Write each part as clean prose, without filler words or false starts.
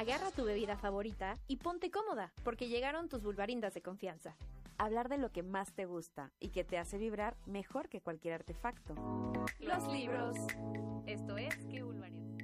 Agarra tu bebida favorita y ponte cómoda, porque llegaron tus vulvarindas de confianza. Hablar de lo que más te gusta y que te hace vibrar mejor que cualquier artefacto. Los libros. Esto es ¿Qué vulvaridad?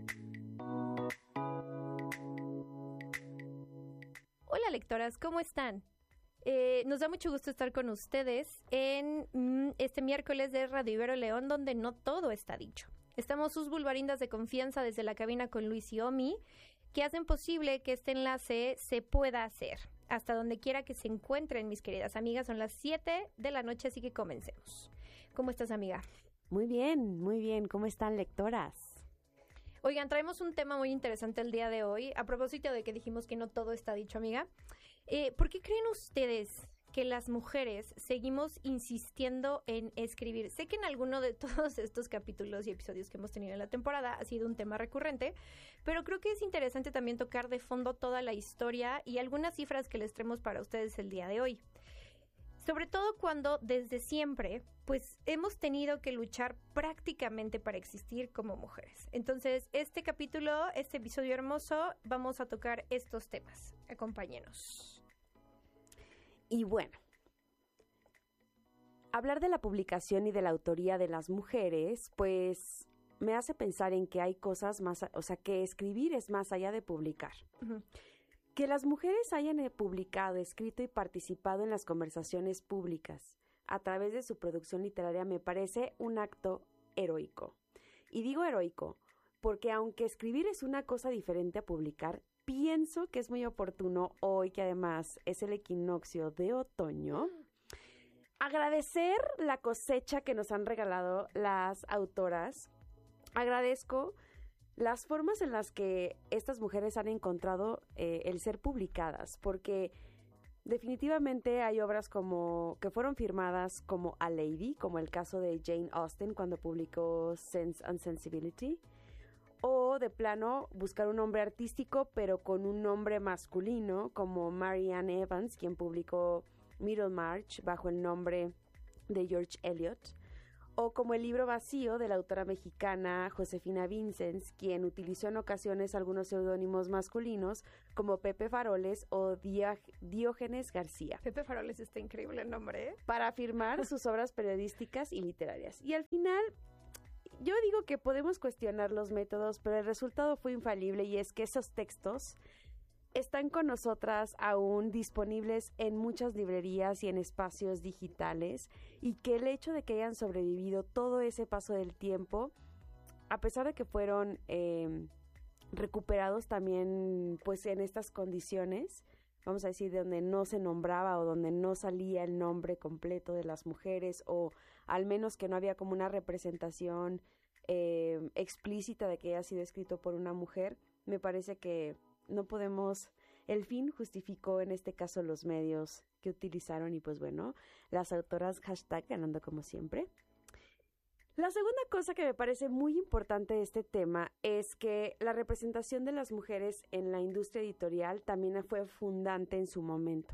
Hola lectoras, ¿cómo están? Nos da mucho gusto estar con ustedes en este miércoles de Radio Ibero León, donde no todo está dicho. Estamos sus vulvarindas de confianza desde la cabina con Luis y Omi, que hacen posible que este enlace se pueda hacer. Hasta donde quiera que se encuentren, mis queridas amigas, son las 7 de la noche, así que comencemos. ¿Cómo estás, amiga? Muy bien. ¿Cómo están, lectoras? Oigan, traemos un tema muy interesante el día de hoy, a propósito de que dijimos que no todo está dicho, amiga. ¿Por qué creen ustedes que las mujeres seguimos insistiendo en escribir? Sé que en alguno de todos estos capítulos y episodios que hemos tenido en la temporada ha sido un tema recurrente, pero creo que es interesante también tocar de fondo toda la historia y algunas cifras que les traemos para ustedes el día de hoy. Sobre todo cuando desde siempre, pues hemos tenido que luchar prácticamente para existir como mujeres. Entonces, este episodio hermoso, vamos a tocar estos temas. Acompáñenos. Y bueno, hablar de la publicación y de la autoría de las mujeres, pues me hace pensar en que hay cosas más, o sea, que escribir es más allá de publicar. Uh-huh. Que las mujeres hayan publicado, escrito y participado en las conversaciones públicas a través de su producción literaria me parece un acto heroico. Y digo heroico porque aunque escribir es una cosa diferente a publicar, pienso que es muy oportuno hoy, que además es el equinoccio de otoño, agradecer la cosecha que nos han regalado las autoras. Agradezco las formas en las que estas mujeres han encontrado el ser publicadas, porque definitivamente hay obras como que fueron firmadas como A Lady, como el caso de Jane Austen cuando publicó Sense and Sensibility, o de plano buscar un nombre artístico pero con un nombre masculino como Marianne Evans, quien publicó Middlemarch bajo el nombre de George Eliot, o como el libro vacío de la autora mexicana Josefina Vicens, quien utilizó en ocasiones algunos seudónimos masculinos como Pepe Faroles o Diógenes García. Pepe Faroles está increíble el nombre, ¿eh? Para firmar sus obras periodísticas y literarias. Y al final, yo digo que podemos cuestionar los métodos, pero el resultado fue infalible y es que esos textos están con nosotras aún disponibles en muchas librerías y en espacios digitales, y que el hecho de que hayan sobrevivido todo ese paso del tiempo, a pesar de que fueron recuperados también pues en estas condiciones, vamos a decir, de donde no se nombraba o donde no salía el nombre completo de las mujeres, o al menos que no había como una representación explícita de que haya sido escrito por una mujer, me parece que no podemos, el fin justificó en este caso los medios que utilizaron y pues bueno, las autoras #ganando como siempre. La segunda cosa que me parece muy importante de este tema es que la representación de las mujeres en la industria editorial también fue fundante en su momento.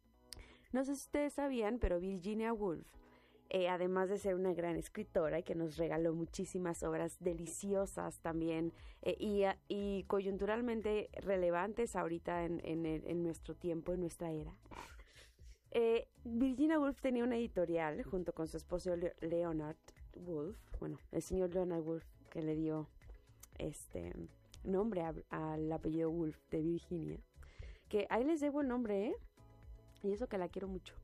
No sé si ustedes sabían, pero Virginia Woolf, además de ser una gran escritora y que nos regaló muchísimas obras deliciosas también y coyunturalmente relevantes ahorita en nuestro tiempo, en nuestra era, Virginia Woolf tenía una editorial junto con su esposo Leonard Woolf, bueno, el señor Leonard Woolf, que le dio nombre al apellido Woolf de Virginia, que ahí les debo el nombre, y eso que la quiero mucho.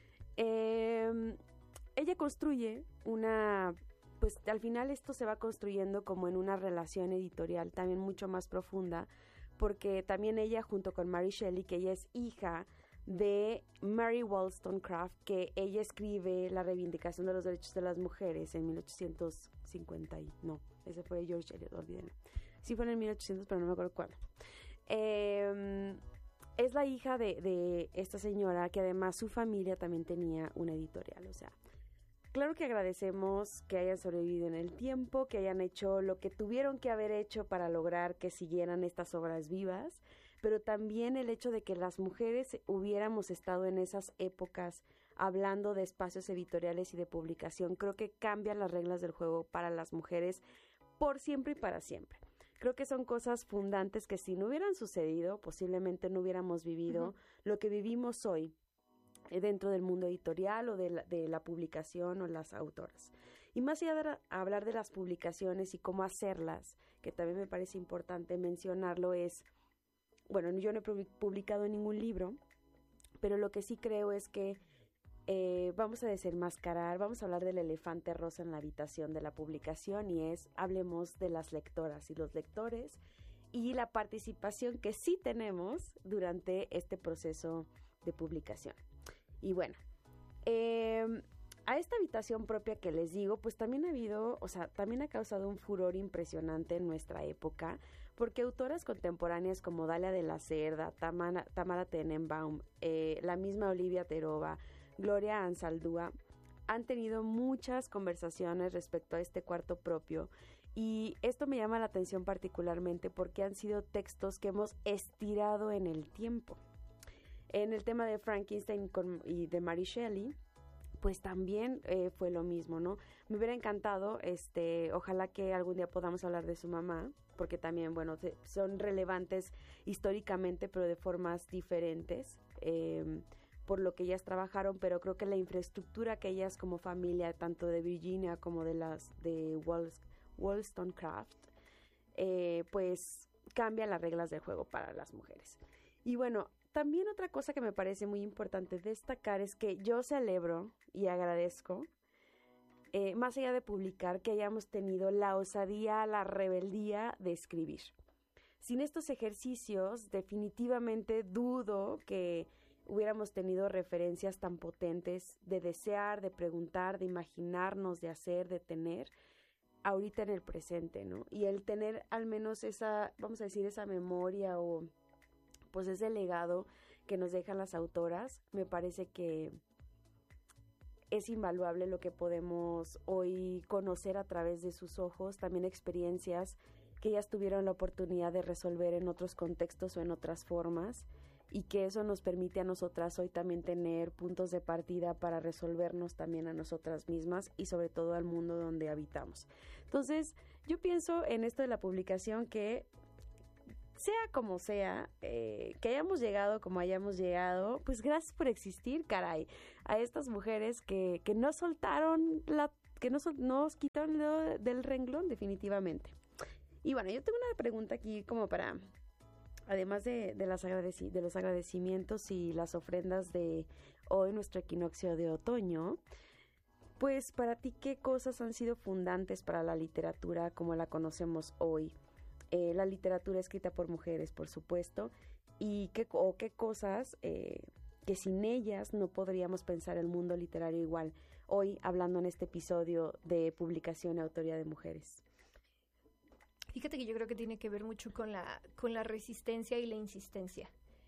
Ella construye pues al final esto se va construyendo como en una relación editorial también mucho más profunda, porque también ella junto con Mary Shelley, que ella es hija de Mary Wollstonecraft, que ella escribe La reivindicación de los derechos de las mujeres en 1850 no, ese fue George Eliot, olvídenlo. Sí fue en el 1800, pero no me acuerdo cuándo. Es la hija de esta señora, que además su familia también tenía una editorial, o sea, claro que agradecemos que hayan sobrevivido en el tiempo, que hayan hecho lo que tuvieron que haber hecho para lograr que siguieran estas obras vivas, pero también el hecho de que las mujeres hubiéramos estado en esas épocas hablando de espacios editoriales y de publicación, creo que cambian las reglas del juego para las mujeres por siempre y para siempre. Creo que son cosas fundantes que si no hubieran sucedido, posiblemente no hubiéramos vivido lo que vivimos hoy dentro del mundo editorial o de la publicación o las autoras. Y más allá de hablar de las publicaciones y cómo hacerlas, que también me parece importante mencionarlo, es, bueno, yo no he publicado ningún libro, pero lo que sí creo es que vamos a desenmascarar, vamos a hablar del elefante rosa en la habitación de la publicación y hablemos de las lectoras y los lectores y la participación que sí tenemos durante este proceso de publicación. Y bueno, a esta habitación propia que les digo, pues también también ha causado un furor impresionante en nuestra época, porque autoras contemporáneas como Dalia de la Cerda, Tamara Tenenbaum, la misma Olivia Terova, Gloria Anzaldúa, han tenido muchas conversaciones respecto a este cuarto propio, y esto me llama la atención particularmente porque han sido textos que hemos estirado en el tiempo. En el tema de Frankenstein y de Mary Shelley, pues también fue lo mismo, ¿no? Me hubiera encantado, ojalá que algún día podamos hablar de su mamá, porque también, bueno, son relevantes históricamente, pero de formas diferentes, por lo que ellas trabajaron, pero creo que la infraestructura que ellas como familia, tanto de Virginia como de Wollstonecraft, pues cambia las reglas del juego para las mujeres. Y bueno, también otra cosa que me parece muy importante destacar es que yo celebro y agradezco, más allá de publicar, que hayamos tenido la osadía, la rebeldía de escribir. Sin estos ejercicios, definitivamente dudo que hubiéramos tenido referencias tan potentes de desear, de preguntar, de imaginarnos, de hacer, de tener, ahorita en el presente, ¿no? Y el tener al menos esa, vamos a decir, esa memoria o pues ese legado que nos dejan las autoras, me parece que es invaluable lo que podemos hoy conocer a través de sus ojos, también experiencias que ellas tuvieron la oportunidad de resolver en otros contextos o en otras formas, y que eso nos permite a nosotras hoy también tener puntos de partida para resolvernos también a nosotras mismas y sobre todo al mundo donde habitamos. Entonces, yo pienso en esto de la publicación que sea como sea, que hayamos llegado como hayamos llegado, pues gracias por existir, caray, a estas mujeres que no soltaron, que nos quitaron del renglón definitivamente. Y bueno, yo tengo una pregunta aquí como para, además de los agradecimientos y las ofrendas de hoy, nuestro equinoccio de otoño, pues para ti, ¿qué cosas han sido fundantes para la literatura como la conocemos hoy? La literatura escrita por mujeres, por supuesto, y qué cosas que sin ellas no podríamos pensar el mundo literario igual. Hoy, hablando en este episodio de publicación y autoría de mujeres. Fíjate que yo creo que tiene que ver mucho con la resistencia y la insistencia.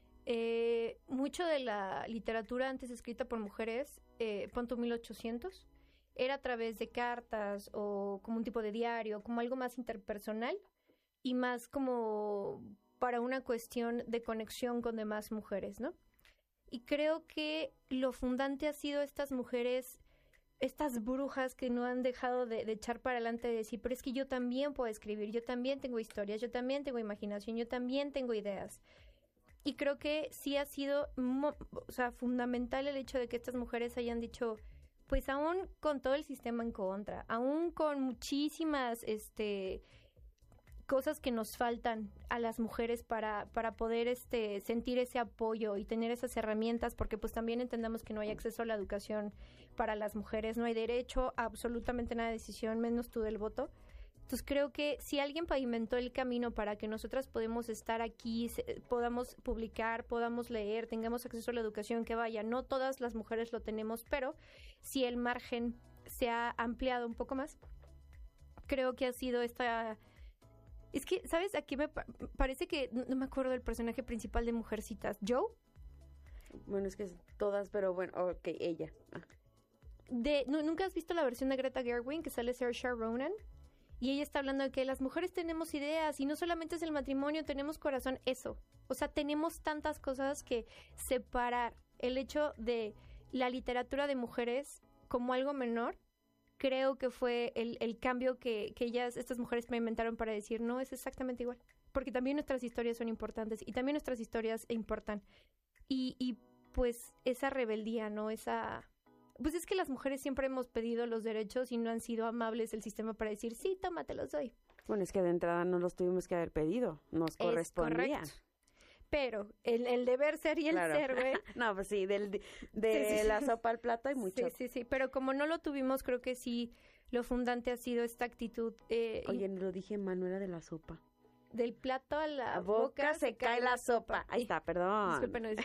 Mucho de la literatura antes escrita por mujeres, punto 1800, era a través de cartas o como un tipo de diario, como algo más interpersonal y más como para una cuestión de conexión con demás mujeres, ¿no? Y creo que lo fundante ha sido estas mujeres, estas brujas que no han dejado de echar para adelante, de decir, pero es que yo también puedo escribir, yo también tengo historias, yo también tengo imaginación, yo también tengo ideas. Y creo que sí ha sido fundamental el hecho de que estas mujeres hayan dicho, pues aún con todo el sistema en contra, aún con muchísimas cosas que nos faltan a las mujeres para poder sentir ese apoyo y tener esas herramientas, porque pues también entendamos que no hay acceso a la educación para las mujeres, no hay derecho a absolutamente nada de decisión, menos tú del voto. Entonces creo que si alguien pavimentó el camino para que nosotras podamos estar aquí, podamos publicar, podamos leer, tengamos acceso a la educación, que vaya, no todas las mujeres lo tenemos, pero si el margen se ha ampliado un poco más, creo que ha sido esta... Es que, ¿sabes? Aquí me parece que... No me acuerdo del personaje principal de Mujercitas. ¿Joe? Bueno, es que todas, pero bueno, ok, ella. ¿Nunca has visto la versión de Greta Gerwig que sale Saoirse Ronan? Y ella está hablando de que las mujeres tenemos ideas y no solamente es el matrimonio, tenemos corazón, eso. O sea, tenemos tantas cosas que separar el hecho de la literatura de mujeres como algo menor creo que fue el cambio que estas mujeres experimentaron para decir, no, es exactamente igual. Porque también nuestras historias son importantes y también nuestras historias importan. Y pues esa rebeldía, ¿no? Pues es que las mujeres siempre hemos pedido los derechos y no han sido amables el sistema para decir, sí, toma, te los doy. Bueno, es que de entrada no los tuvimos que haber pedido, nos correspondía. Correcto. Pero el deber ser y el ser, güey. No, pues sí, de la sopa al plato hay mucho. Sí, pero como no lo tuvimos, creo que sí, lo fundante ha sido esta actitud. Oye, no lo dije mal, no era de la sopa. Del plato a la boca se cae la sopa. Ahí está, perdón. Disculpen.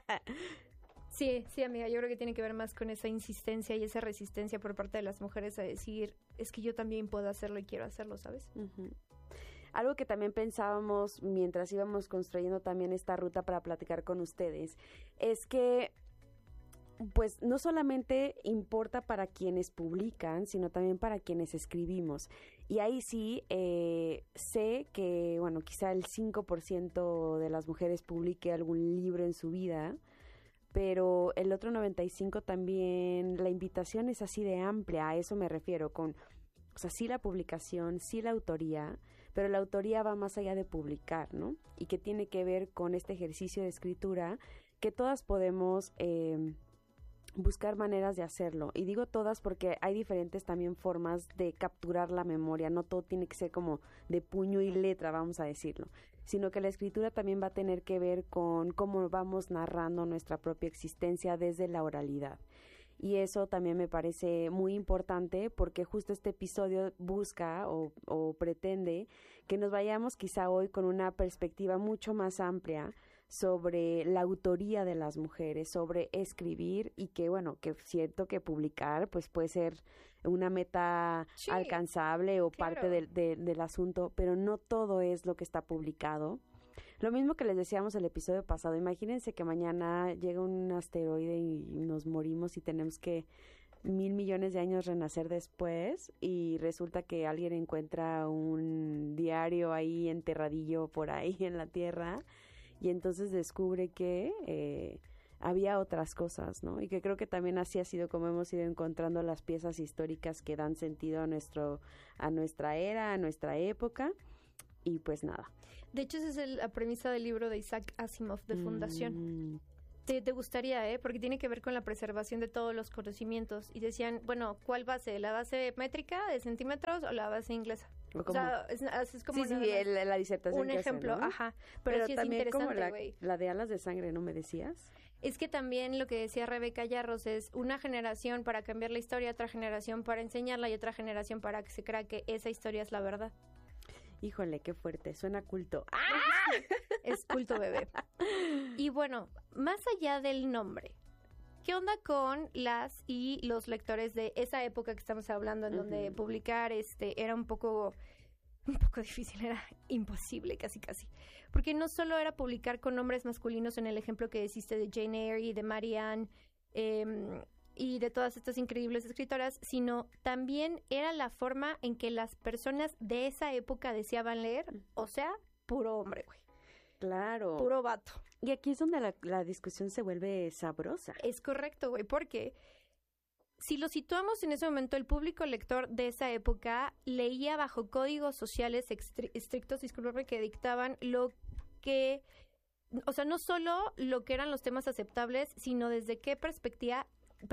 Sí, amiga, yo creo que tiene que ver más con esa insistencia y esa resistencia por parte de las mujeres a decir, es que yo también puedo hacerlo y quiero hacerlo, ¿sabes? Uh-huh. Algo que también pensábamos mientras íbamos construyendo también esta ruta para platicar con ustedes, es que pues no solamente importa para quienes publican, sino también para quienes escribimos. Y ahí sí sé que, bueno, quizá el 5% de las mujeres publique algún libro en su vida, pero el otro 95% también, la invitación es así de amplia, a eso me refiero, o sea, sí la publicación, sí la autoría, pero la autoría va más allá de publicar, ¿no? Y que tiene que ver con este ejercicio de escritura que todas podemos buscar maneras de hacerlo. Y digo todas porque hay diferentes también formas de capturar la memoria. No todo tiene que ser como de puño y letra, vamos a decirlo. Sino que la escritura también va a tener que ver con cómo vamos narrando nuestra propia existencia desde la oralidad. Y eso también me parece muy importante porque justo este episodio busca o pretende que nos vayamos quizá hoy con una perspectiva mucho más amplia sobre la autoría de las mujeres, sobre escribir y que, bueno, que siento que publicar pues puede ser una meta alcanzable o parte del asunto, pero no todo es lo que está publicado. Lo mismo que les decíamos el episodio pasado, imagínense que mañana llega un asteroide y nos morimos y tenemos que 1,000 millones de años renacer después y resulta que alguien encuentra un diario ahí enterradillo por ahí en la Tierra y entonces descubre que había otras cosas, ¿no? Y que creo que también así ha sido como hemos ido encontrando las piezas históricas que dan sentido a nuestra era, a nuestra época y pues nada. De hecho, esa es la premisa del libro de Isaac Asimov de Fundación. Te gustaría, porque tiene que ver con la preservación de todos los conocimientos. Y decían, bueno, ¿cuál base? ¿La base métrica de centímetros o la base inglesa? O sea, es como la disertación un ejemplo, hacen, ¿no? Ajá. Pero sí es también interesante, como la de alas de sangre, ¿no me decías? Es que también lo que decía Rebeca Yarros es una generación para cambiar la historia, otra generación para enseñarla y otra generación para que se crea que esa historia es la verdad. Híjole, qué fuerte, suena culto. ¡Ah! Es culto, bebé. Y bueno, más allá del nombre, ¿qué onda con las y los lectores de esa época que estamos hablando, en donde publicar era un poco difícil, era imposible casi? Porque no solo era publicar con nombres masculinos en el ejemplo que deciste de Jane Eyre y de Marianne, y de todas estas increíbles escritoras, sino también era la forma en que las personas de esa época deseaban leer, o sea, puro hombre, güey. Claro. Puro vato. Y aquí es donde la discusión se vuelve sabrosa. Es correcto, güey, porque si lo situamos en ese momento, el público lector de esa época leía bajo códigos sociales estrictos, discúlpame, que dictaban lo que, o sea, no solo lo que eran los temas aceptables, sino desde qué perspectiva,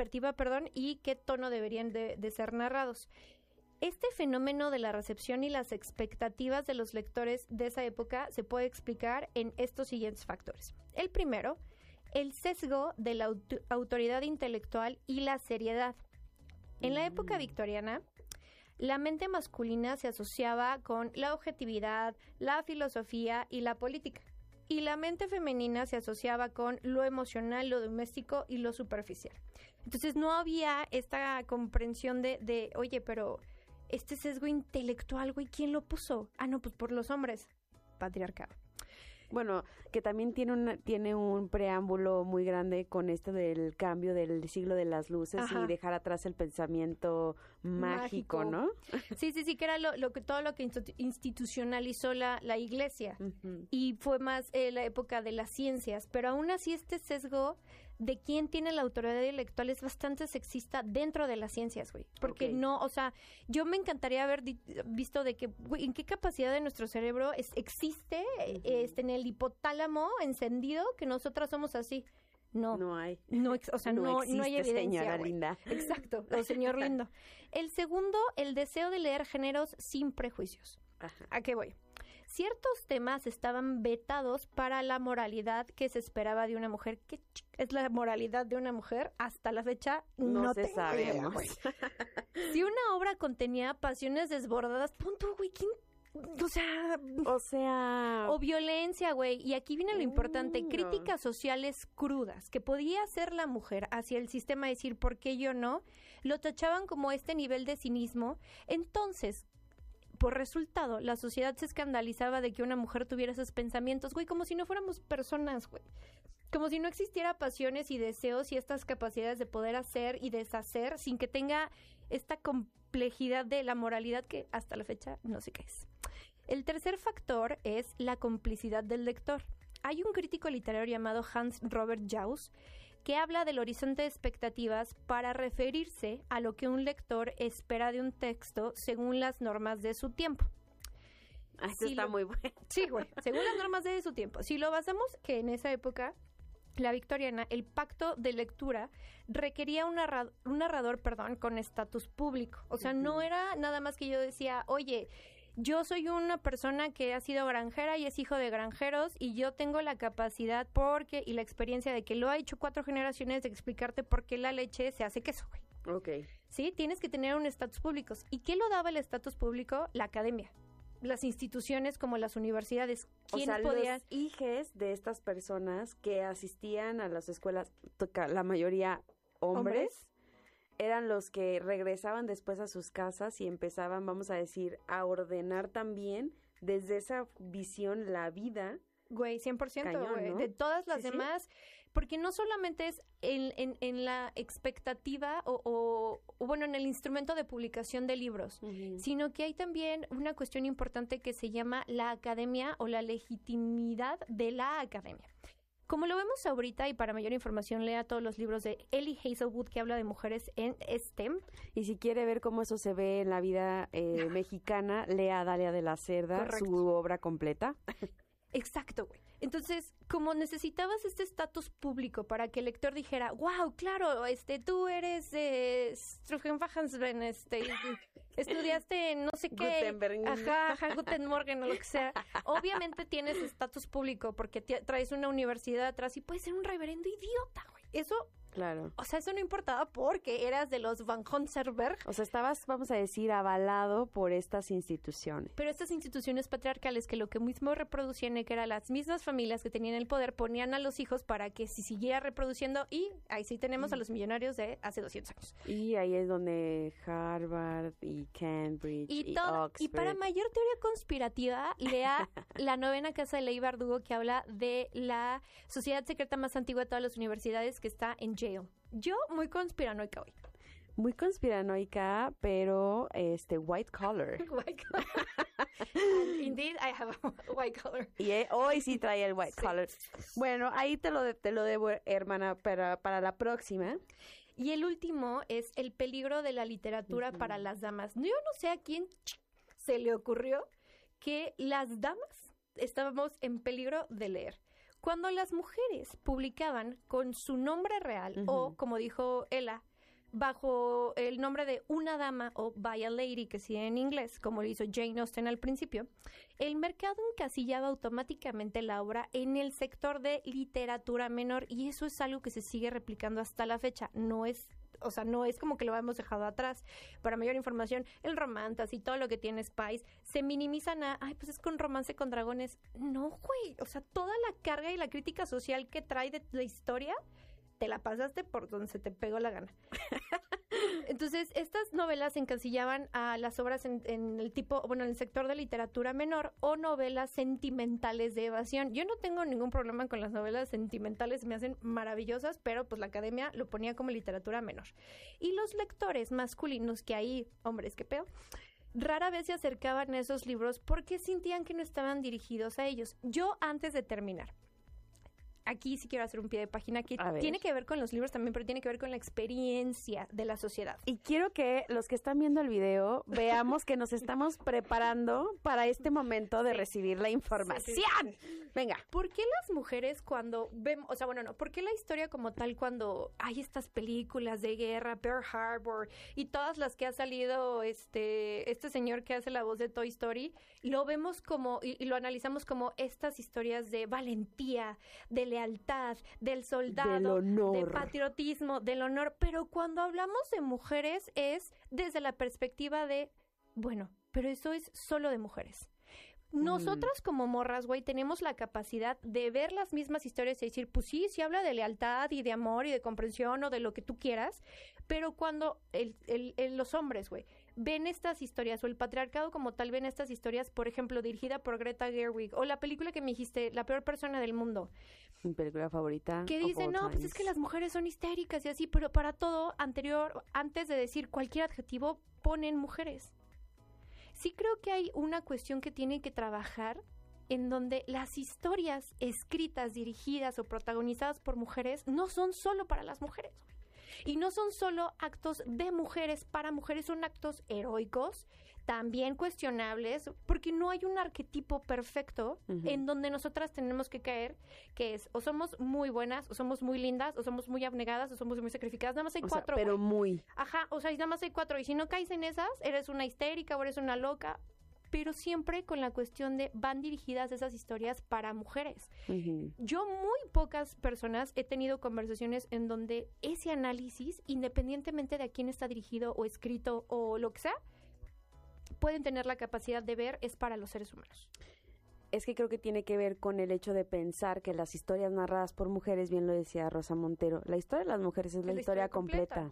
y qué tono deberían de ser narrados. Este fenómeno de la recepción y las expectativas de los lectores de esa época se puede explicar en estos siguientes factores. El primero, el sesgo de la autoridad intelectual y la seriedad. En la época victoriana, la mente masculina se asociaba con la objetividad, la filosofía y la política. Y la mente femenina se asociaba con lo emocional, lo doméstico y lo superficial. Entonces no había esta comprensión de oye, pero este sesgo intelectual, güey, ¿quién lo puso? Ah, no, pues por los hombres. Patriarcado. Bueno, que también tiene un preámbulo muy grande con esto del cambio del siglo de las luces. Ajá. Y dejar atrás el pensamiento mágico, ¿no? Sí, que era todo lo que institucionalizó la iglesia. Uh-huh. Y fue más la época de las ciencias. Pero aún así este sesgo de quién tiene la autoridad intelectual es bastante sexista dentro de las ciencias, güey. Porque no, o sea, yo me encantaría haber visto de que, güey, en qué capacidad de nuestro cerebro existe en el hipotálamo encendido que nosotras somos así. No hay. O sea, no hay evidencia, señora güey. linda. Exacto, o señor lindo. El segundo, el deseo de leer géneros sin prejuicios. Ajá. ¿A qué voy? Ciertos temas estaban vetados para la moralidad que se esperaba de una mujer. ¿Qué es la moralidad de una mujer? Hasta la fecha no se sabe. Si una obra contenía pasiones desbordadas, punto, güey, ¿quién? O violencia, güey. Y aquí viene lo importante, críticas sociales crudas que podía hacer la mujer hacia el sistema, decir, ¿por qué yo no? Lo tachaban como este nivel de cinismo. Entonces, por resultado, la sociedad se escandalizaba de que una mujer tuviera esos pensamientos, güey, como si no fuéramos personas, güey. Como si no existiera pasiones y deseos y estas capacidades de poder hacer y deshacer sin que tenga esta complejidad de la moralidad que hasta la fecha no sé qué es. El tercer factor es la complicidad del lector. Hay un crítico literario llamado Hans Robert Jauss que habla del horizonte de expectativas para referirse a lo que un lector espera de un texto según las normas de su tiempo. Esto está muy bueno. Sí, güey, según las normas de su tiempo. Si lo basamos que en esa época, la victoriana, el pacto de lectura requería un narrador, con estatus público. O sea, no era nada más que yo decía, oye, yo soy una persona que ha sido granjera y es hijo de granjeros y yo tengo la capacidad y la experiencia de que lo ha hecho 4 generaciones de explicarte por qué la leche se hace queso, güey. Ok. Sí, tienes que tener un estatus público. ¿Y qué lo daba el estatus público? La academia. Las instituciones como las universidades. ¿Quiénes podían? Los hijes de estas personas que asistían a las escuelas, la mayoría hombres, eran los que regresaban después a sus casas y empezaban, vamos a decir, a ordenar también desde esa visión la vida. Güey, 100%, cañón, güey. ¿no? De todas las demás, porque no solamente es en la expectativa o en el instrumento de publicación de libros, sino que hay también una cuestión importante que se llama la academia o la legitimidad de la academia. Como lo vemos ahorita, y para mayor información, lea todos los libros de Ellie Hazelwood que habla de mujeres en STEM. Y si quiere ver cómo eso se ve en la vida mexicana, lea a Dalia de la Cerda, correcto, su obra completa. Exacto, güey. Entonces, como necesitabas este estatus público para que el lector dijera, wow, claro, tú eres Strugenfachensben, estudiaste en no sé qué, Guten Morgen o lo que sea. Obviamente tienes estatus público porque traes una universidad atrás y puedes ser un reverendo idiota, güey. Eso, claro. O sea, eso no importaba porque eras de los Van Honserberg. O sea, estabas, vamos a decir, avalado por estas instituciones. Pero estas instituciones patriarcales que lo que mismo reproducían que eran las mismas familias que tenían el poder, ponían a los hijos para que si siguiera reproduciendo, y ahí sí tenemos a los millonarios de hace 200 años. Y ahí es donde Harvard y Cambridge y Oxford. Y para mayor teoría conspirativa, lea La novena casa de Leigh Bardugo, que habla de la sociedad secreta más antigua de todas las universidades, que está en Yale. Yo muy conspiranoica hoy. Muy conspiranoica, pero white collar. White collar. Indeed, I have a white collar. Y hoy sí trae el white collar. Bueno, ahí te lo debo, hermana, para la próxima. Y el último es el peligro de la literatura para las damas. Yo no sé a quién se le ocurrió que las damas estábamos en peligro de leer. Cuando las mujeres publicaban con su nombre real o, como dijo Ella, bajo el nombre de una dama o by a lady, que sí en inglés, como lo hizo Jane Austen al principio, el mercado encasillaba automáticamente la obra en el sector de literatura menor, y eso es algo que se sigue replicando hasta la fecha. No es como que lo hemos dejado atrás. Para mayor información, el Romantas y todo lo que tiene Spice se minimizan a, pues es con romance con dragones. No, güey. O sea, toda la carga y la crítica social que trae de la historia, te la pasaste por donde se te pegó la gana. Entonces, estas novelas encasillaban a las obras en el sector de literatura menor o novelas sentimentales de evasión. Yo no tengo ningún problema con las novelas sentimentales, me hacen maravillosas, pero pues la academia lo ponía como literatura menor. Y los lectores masculinos, que ahí, hombres, qué pedo, rara vez se acercaban a esos libros porque sentían que no estaban dirigidos a ellos. Yo, antes de terminar, aquí sí quiero hacer un pie de página que A ver. tiene que ver con los libros también, pero tiene que ver con la experiencia de la sociedad. Y quiero que los que están viendo el video veamos que nos estamos preparando para este momento de Sí. recibir la información. Sí. Venga. ¿Por qué las mujeres cuando vemos, o sea, bueno, no, por qué la historia como tal cuando hay estas películas de guerra, Pearl Harbor y todas las que ha salido este señor que hace la voz de Toy Story, lo vemos como y lo analizamos como estas historias de valentía, de lealtad, del soldado, Del honor. de patriotismo, del honor, pero cuando hablamos de mujeres es desde la perspectiva de, bueno, pero eso es solo de mujeres. Nosotras como morras, güey, tenemos la capacidad de ver las mismas historias y decir, pues sí habla de lealtad y de amor y de comprensión o de lo que tú quieras, pero cuando los hombres, güey, ven estas historias o el patriarcado como tal ven estas historias, por ejemplo, dirigida por Greta Gerwig o la película que me dijiste, La peor persona del mundo, Mi película favorita. que of dice, all no, pues es times. que las mujeres son histéricas y así, pero para todo antes de decir cualquier adjetivo, ponen mujeres. Sí creo que hay una cuestión que tiene que trabajar en donde las historias escritas, dirigidas o protagonizadas por mujeres no son solo para las mujeres, güey. Y no son solo actos de mujeres para mujeres, son actos heroicos, también cuestionables, porque no hay un arquetipo perfecto en donde nosotras tenemos que caer, que es o somos muy buenas, o somos muy lindas, o somos muy abnegadas, o somos muy sacrificadas. Nada más hay O sea, cuatro. pero güey. muy. Ajá, o sea, nada más hay cuatro. Y si no caes en esas, eres una histérica o eres una loca. Pero siempre con la cuestión de van dirigidas esas historias para mujeres. Ujú. Yo muy pocas personas he tenido conversaciones en donde ese análisis, independientemente de a quién está dirigido o escrito o lo que sea, pueden tener la capacidad de ver es para los seres humanos. Es que creo que tiene que ver con el hecho de pensar que las historias narradas por mujeres, bien lo decía Rosa Montero, la historia de las mujeres es la historia completa.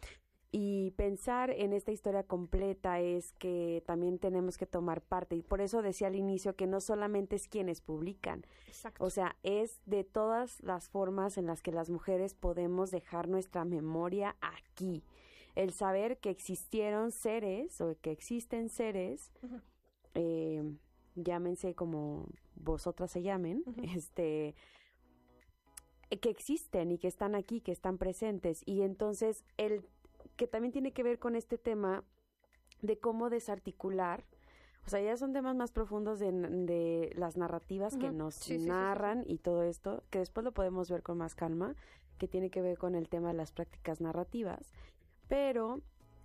Y pensar en esta historia completa es que también tenemos que tomar parte. Y por eso decía al inicio que no solamente es quienes publican. Exacto. O sea, es de todas las formas en las que las mujeres podemos dejar nuestra memoria aquí. El saber que existieron seres o que existen seres, llámense como vosotras se llamen, que existen y que están aquí, que están presentes. Y entonces que también tiene que ver con este tema de cómo desarticular, o sea, ya son temas más profundos de las narrativas que nos narran y todo esto, que después lo podemos ver con más calma, que tiene que ver con el tema de las prácticas narrativas, pero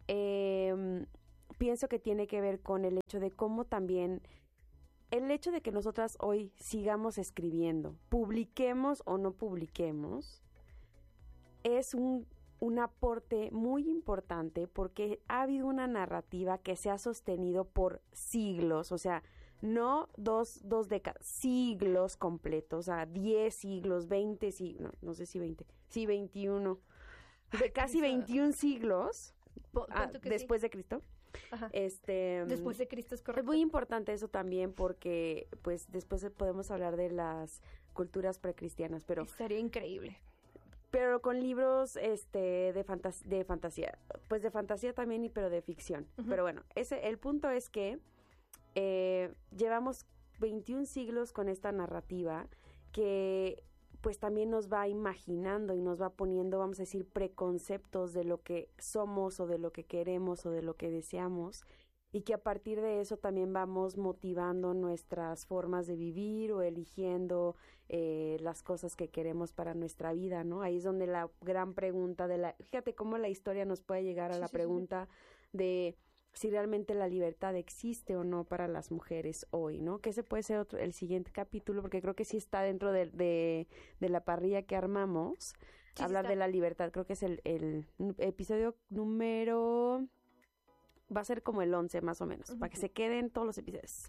pienso que tiene que ver con el hecho de cómo también el hecho de que nosotras hoy sigamos escribiendo, publiquemos o no publiquemos, es un aporte muy importante porque ha habido una narrativa que se ha sostenido por siglos, o sea, no dos décadas, siglos completos, o sea, 10 siglos, 20 siglos, no sé si 20, sí, 21, de casi 21 siglos después de Cristo. Ajá. Después de Cristo, es correcto. Es muy importante eso también porque pues después podemos hablar de las culturas precristianas, pero estaría increíble. Pero con libros de fantasía, pues de fantasía también, pero de ficción. Pero bueno, el punto es que llevamos 21 siglos con esta narrativa que pues también nos va imaginando y nos va poniendo, vamos a decir, preconceptos de lo que somos o de lo que queremos o de lo que deseamos, y que a partir de eso también vamos motivando nuestras formas de vivir o eligiendo las cosas que queremos para nuestra vida, ¿no? Ahí es donde la gran pregunta fíjate cómo la historia nos puede llegar a la pregunta de si realmente la libertad existe o no para las mujeres hoy, ¿no? Que ese puede ser el siguiente capítulo, porque creo que sí está dentro de la parrilla que armamos, hablar de la libertad. Creo que es el episodio número... va a ser como el 11 más o menos, para que se queden todos los episodios.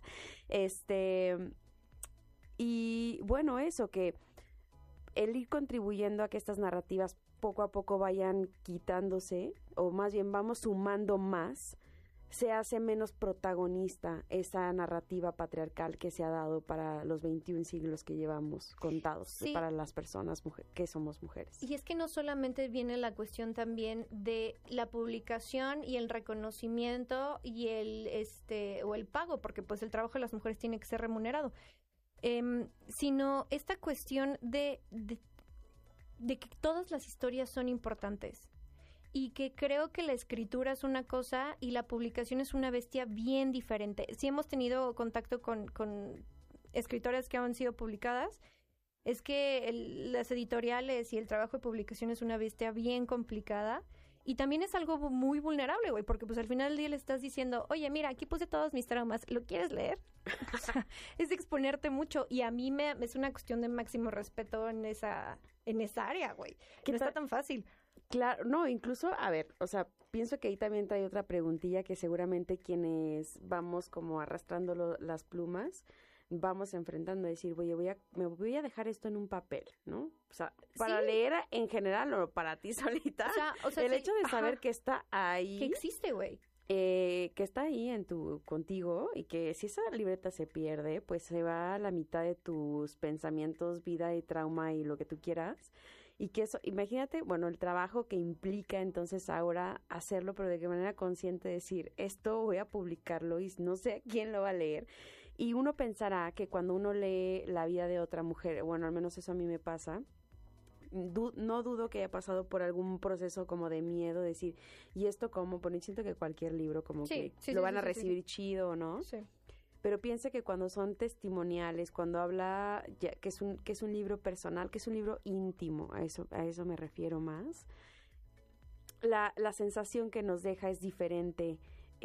Y bueno, eso, que el ir contribuyendo a que estas narrativas poco a poco vayan quitándose, o más bien vamos sumando más, se hace menos protagonista esa narrativa patriarcal que se ha dado para los 21 siglos que llevamos contados para las personas que somos mujeres. Y es que no solamente viene la cuestión también de la publicación y el reconocimiento y el pago, porque pues el trabajo de las mujeres tiene que ser remunerado. sino esta cuestión de que todas las historias son importantes. Y que creo que la escritura es una cosa y la publicación es una bestia bien diferente. Si hemos tenido contacto con escritoras que han sido publicadas, es que las editoriales y el trabajo de publicación es una bestia bien complicada. Y también es algo muy vulnerable, güey, porque pues al final del día le estás diciendo, oye, mira, aquí puse todos mis traumas, ¿lo quieres leer? O sea, es exponerte mucho. Y a mí es una cuestión de máximo respeto en esa área, güey. No está tan fácil. Claro, no, incluso, a ver, o sea, pienso que ahí también trae otra preguntilla que seguramente quienes vamos como arrastrando las plumas, vamos enfrentando a decir, oye, me voy a dejar esto en un papel, ¿no? O sea, para leer en general o para ti solita, o sea, el hecho de saber que está ahí. Que existe, güey. Que está ahí contigo y que si esa libreta se pierde, pues se va a la mitad de tus pensamientos, vida y trauma y lo que tú quieras. Y que eso, imagínate, bueno, el trabajo que implica entonces ahora hacerlo, pero de qué manera consciente decir, esto voy a publicarlo y no sé a quién lo va a leer. Y uno pensará que cuando uno lee la vida de otra mujer, bueno, al menos eso a mí me pasa, no dudo que haya pasado por algún proceso como de miedo, decir, ¿y esto cómo? Porque siento que cualquier libro como lo van a recibir chido, ¿no? Sí. Pero piense que cuando son testimoniales, cuando habla que es un libro personal, que es un libro íntimo, a eso me refiero más, la sensación que nos deja es diferente,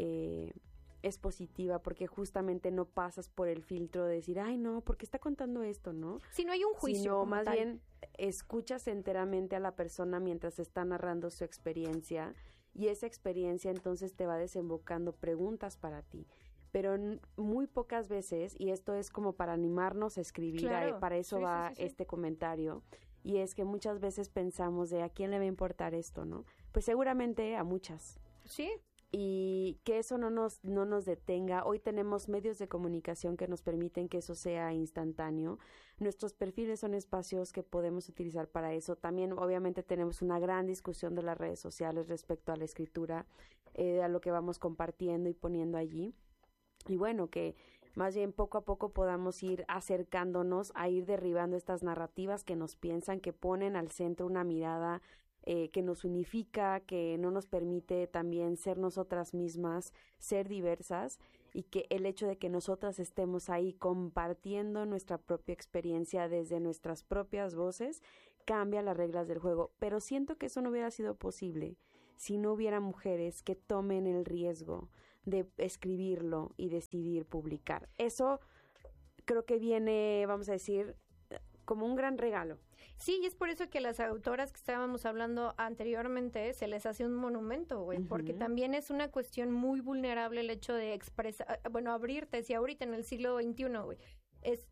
es positiva, porque justamente no pasas por el filtro de decir, ay no, ¿por qué está contando esto, no? Si no hay un juicio. Sino más bien escuchas enteramente a la persona mientras está narrando su experiencia, y esa experiencia entonces te va desembocando preguntas para ti. Pero muy pocas veces, y esto es como para animarnos a escribir, claro. Para eso va este comentario, y es que muchas veces pensamos de ¿a quién le va a importar esto, no? Pues seguramente a muchas. Sí. Y que eso no nos detenga. Hoy tenemos medios de comunicación que nos permiten que eso sea instantáneo. Nuestros perfiles son espacios que podemos utilizar para eso. También, obviamente, tenemos una gran discusión de las redes sociales respecto a la escritura, a lo que vamos compartiendo y poniendo allí. Y bueno, que más bien poco a poco podamos ir acercándonos a ir derribando estas narrativas que nos piensan, que ponen al centro una mirada que nos unifica, que no nos permite también ser nosotras mismas, ser diversas, y que el hecho de que nosotras estemos ahí compartiendo nuestra propia experiencia desde nuestras propias voces cambia las reglas del juego. Pero siento que eso no hubiera sido posible si no hubiera mujeres que tomen el riesgo de escribirlo y decidir publicar. Eso creo que viene, vamos a decir, como un gran regalo. Sí, y es por eso que las autoras que estábamos hablando anteriormente se les hace un monumento, güey, porque también es una cuestión muy vulnerable el hecho de expresar, bueno, abrirte, si ahorita en el siglo XXI, güey, es